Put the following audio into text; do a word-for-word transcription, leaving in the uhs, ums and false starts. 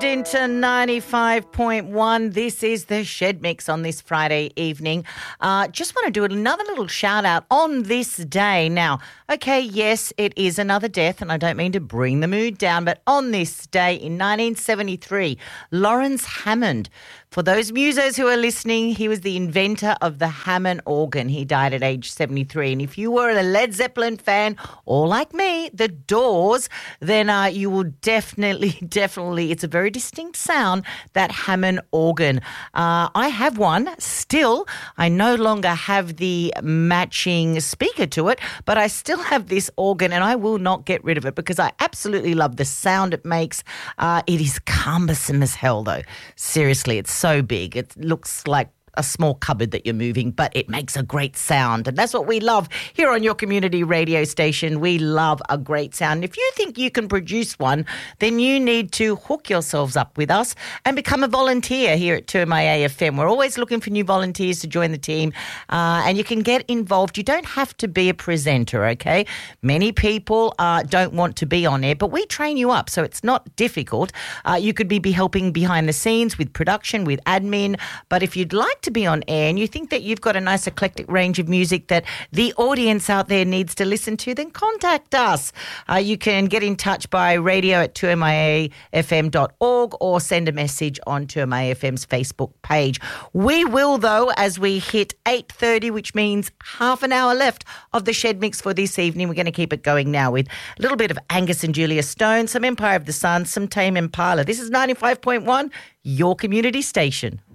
into ninety-five point one. This is the Shed Mix on this Friday evening. Uh, just want to do another little shout out on this day. Now, okay, yes, it is another death, and I don't mean to bring the mood down, but on this day in nineteen seventy-three, Lawrence Hammond, for those musos who are listening, he was the inventor of the Hammond organ. He died at age seventy-three. And if you were a Led Zeppelin fan, or like me, the Doors, then uh, you will definitely, definitely, it's a very distinct sound, that Hammond organ. Uh, I have one still. I no longer have the matching speaker to it, but I still have this organ and I will not get rid of it because I absolutely love the sound it makes. Uh, it is cumbersome as hell, though. Seriously, it's so big. It looks like a small cupboard that you're moving, but it makes a great sound. And that's what we love here on your community radio station. We love a great sound. If you think you can produce one, then you need to hook yourselves up with us and become a volunteer here at two M I A F M. We're always looking for new volunteers to join the team, uh, and you can get involved. You don't have to be a presenter, okay? Many people uh, don't want to be on air, but we train you up, so it's not difficult. Uh, you could be, be helping behind the scenes with production, with admin, but if you'd like to be on air and you think that you've got a nice eclectic range of music that the audience out there needs to listen to, then contact us. Uh, you can get in touch by radio at two M I A F M dot org or send a message on two M I A F M's Facebook page. We will, though, as we hit eight thirty, which means half an hour left of the Shed Mix for this evening. We're going to keep it going now with a little bit of Angus and Julia Stone, some Empire of the Sun, some Tame Impala. This is ninety-five point one, your community station.